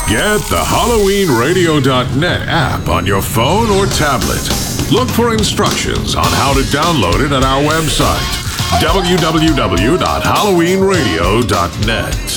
Get the HalloweenRadio.net app on your phone or tablet. Look for instructions on how to download it at our website, www.halloweenradio.net.